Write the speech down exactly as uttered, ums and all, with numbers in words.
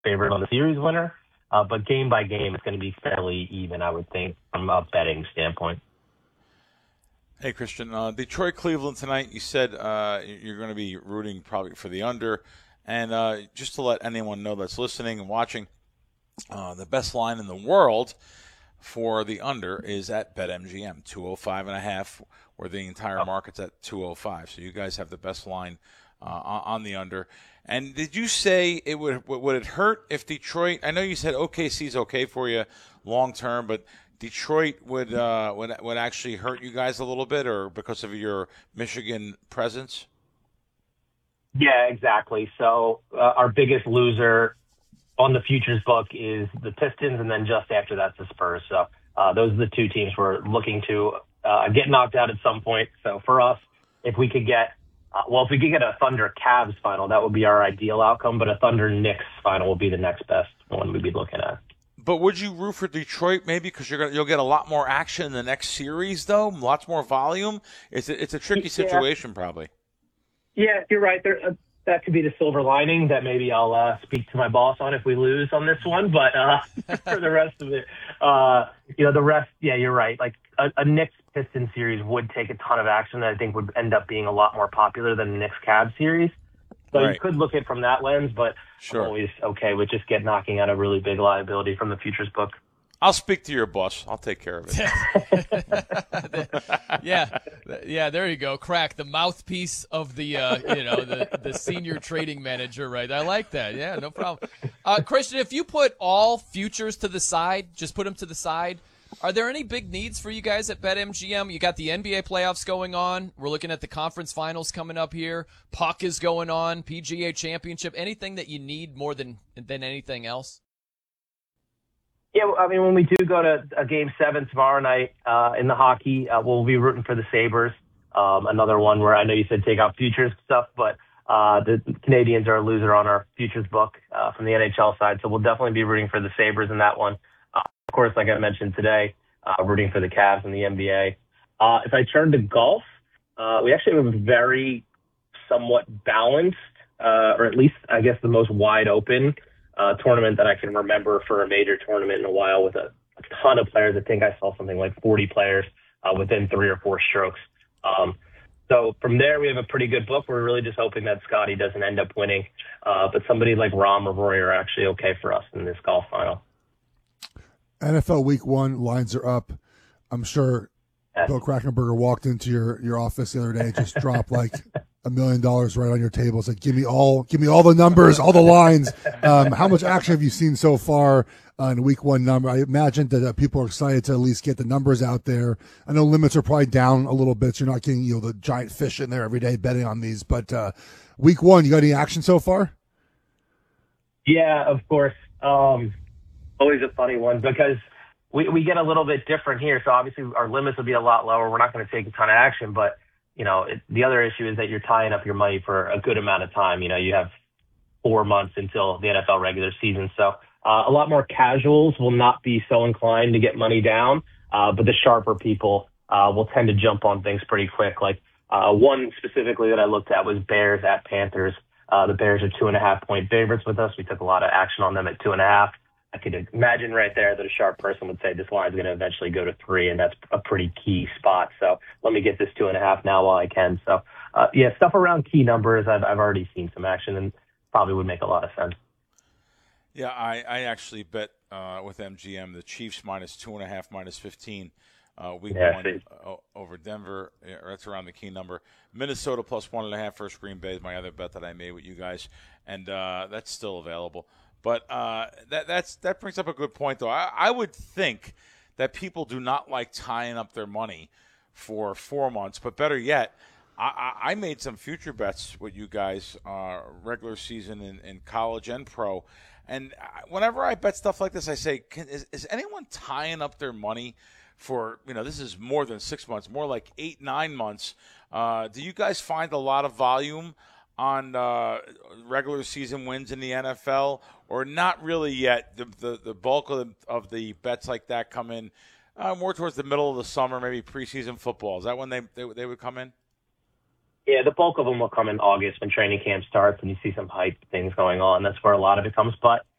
favorite on the series winner. Uh, but game by game, it's going to be fairly even, I would think, from a betting standpoint. Hey, Christian. Uh, Detroit, Cleveland tonight. You said uh, you're going to be rooting probably for the under. And uh, just to let anyone know that's listening and watching, uh, the best line in the world for the under is at BetMGM, two oh five and a half, where the entire market's at two oh five. So you guys have the best line uh, on the under. And did you say it would would it hurt if Detroit? I know you said O K C is okay for you long term, but Detroit would uh, would would actually hurt you guys a little bit, or because of your Michigan presence? Yeah, exactly. So uh, our biggest loser on the futures book is the Pistons, and then just after that's the Spurs. So uh, those are the two teams we're looking to uh, get knocked out at some point. So for us, if we could get, uh, well, if we could get a Thunder Cavs final, that would be our ideal outcome. But a Thunder Knicks final would be the next best one we'd be looking at. But would you root for Detroit maybe because you're gonna you'll get a lot more action in the next series though, lots more volume? It's a, it's a tricky situation yeah. probably. Yeah, you're right. There, uh, that could be the silver lining that maybe I'll uh, speak to my boss on if we lose on this one. But uh, for the rest of it, uh, you know, the rest, yeah, you're right. Like a, a Knicks Pistons series would take a ton of action that I think would end up being a lot more popular than the Knicks Cavs series. So right. You could look at it from that lens, but sure. I'm always okay with just get knocking out a really big liability from the futures book. I'll speak to your boss. I'll take care of it. yeah, yeah. There you go. Crack the mouthpiece of the, uh, you know, the the senior trading manager. Right. I like that. Yeah, no problem. Uh, Christian, if you put all futures to the side, just put them to the side. Are there any big needs for you guys at BetMGM? You got the N B A playoffs going on. We're looking at the conference finals coming up here. Puck is going on. P G A Championship. Anything that you need more than than anything else? Yeah, I mean, when we do go to a game seven tomorrow night uh, in the hockey, uh, we'll be rooting for the Sabres. Um, another one where I know you said take out futures stuff, but uh, the Canadians are a loser on our futures book uh, from the N H L side, so we'll definitely be rooting for the Sabres in that one. Uh, of course, like I mentioned today, uh, rooting for the Cavs in the N B A. Uh, if I turn to golf, uh, we actually have a very somewhat balanced, uh, or at least I guess the most wide open Uh, tournament that I can remember for a major tournament in a while with a, a ton of players. I think I saw something like forty players uh, within three or four strokes. Um, so from there, we have a pretty good book. We're really just hoping that Scotty doesn't end up winning. Uh, but somebody like Rahm or Rory are actually okay for us in this golf final. N F L Week One lines are up. I'm sure yes. Bill Krackomberger walked into your, your office the other day, just dropped like a million dollars right on your table. It's like, give me all, give me all the numbers, all the lines. Um, how much action have you seen so far uh, in week one number? I imagine that uh, people are excited to at least get the numbers out there. I know limits are probably down a little bit. So you're not getting, you know, the giant fish in there every day betting on these, but uh, week one, you got any action so far? Yeah, of course. Um, always a funny one because we, we get a little bit different here. So obviously our limits will be a lot lower. We're not going to take a ton of action, but you know, it, the other issue is that you're tying up your money for a good amount of time. You know, you have four months until the N F L regular season. So uh, a lot more casuals will not be so inclined to get money down, uh, but the sharper people uh, will tend to jump on things pretty quick. Like uh, one specifically that I looked at was Bears at Panthers. Uh, the Bears are two and a half point favorites with us. We took a lot of action on them at two and a half. I could imagine right there that a sharp person would say this line is going to eventually go to three, and that's a pretty key spot. So let me get this two and a half now while I can. So, uh, yeah, stuff around key numbers, I've, I've already seen some action and probably would make a lot of sense. Yeah, I, I actually bet uh, with M G M the Chiefs minus two and a half, minus fifteen. Uh, week yeah, one uh, over Denver. Yeah, that's around the key number. Minnesota plus one and a half versus Green Bay is my other bet that I made with you guys, and uh, that's still available. But uh, that that's that brings up a good point, though. I, I would think that people do not like tying up their money for four months. But better yet, I, I made some future bets with you guys, uh, regular season in, in college and pro. And whenever I bet stuff like this, I say, can, is, is anyone tying up their money for, you know, this is more than six months, more like eight, nine months. Uh, do you guys find a lot of volume on uh, regular season wins in the N F L, or not really yet? The the, the bulk of the, of the bets like that come in uh, more towards the middle of the summer, maybe preseason football. Is that when they, they they would come in? Yeah, the bulk of them will come in August when training camp starts and you see some hype things going on. That's where a lot of it comes. But